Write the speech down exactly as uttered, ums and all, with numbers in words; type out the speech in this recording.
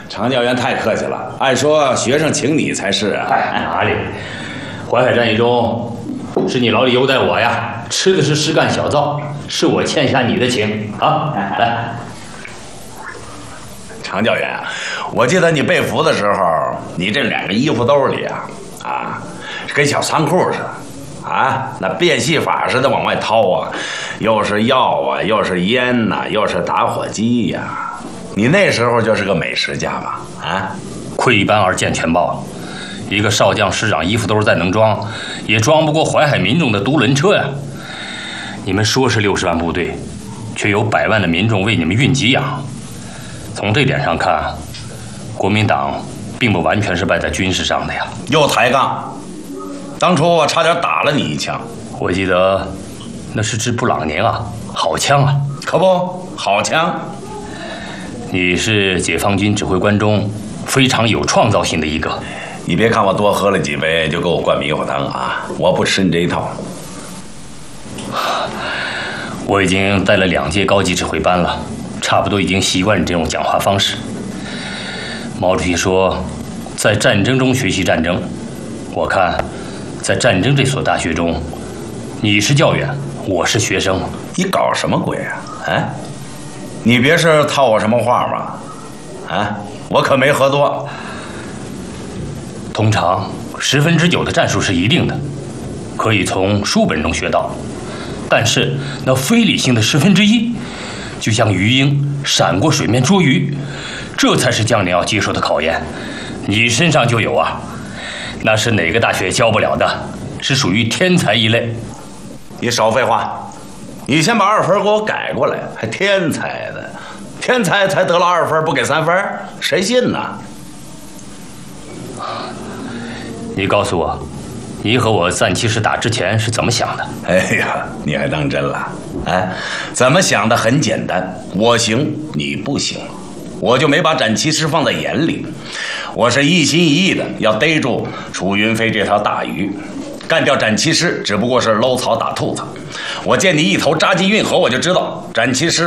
常教员太客气了，按说学生请你才是啊。 哎，哪里？淮海战役中，是你老李优待我呀，吃的是实干小灶，是我欠下你的情啊！来， 常教员啊，我记得你被俘的时候，你这两个衣服兜里啊，啊，跟小仓库似的，啊，那变戏法似的往外掏啊，又是药啊，又是烟呐、啊，又是打火机呀、啊。你那时候就是个美食家吧？啊， 窥一斑而见全豹。一个少将师长衣服兜再能装，也装不过淮海民众的独轮车呀。你们说是六十万部队，却有百万的民众为你们运给养。从这点上看，国民党并不完全是败在军事上的呀。 又抬杠！当初我差点打了你一枪。 我记得那是支布朗宁啊，好枪啊！ 可不，好枪。 你是解放军指挥官中非常有创造性的一个。 你别看我多喝了几杯就给我灌迷糊汤啊！我不吃你这一套。 我已经带了两届高级指挥班了，差不多已经习惯你这种讲话方式。毛主席说，在战争中学习战争。我看，在战争这所大学中，你是教员，我是学生。 你搞什么鬼啊？啊？你别是套我什么话吧？啊？我可没喝多。 通常十分之九的战术是一定的，可以从书本中学到，但是那非理性的十分之一，就像鱼鹰闪过水面捉鱼，这才是将领要接受的考验。你身上就有啊，那是哪个大学教不了的，是属于天才一类。 你少废话，你先把二分给我改过来，还天才的，天才才得了二分不给三分，谁信呢？ 你告诉我，你和我战七师打之前是怎么想的？ 哎呀，你还当真了？哎，怎么想的很简单，我行你不行，我就没把展七师放在眼里。我是一心一意的要逮住楚云飞这条大鱼，干掉展七师只不过是搂草打兔子。我见你一头扎进运河，我就知道展七师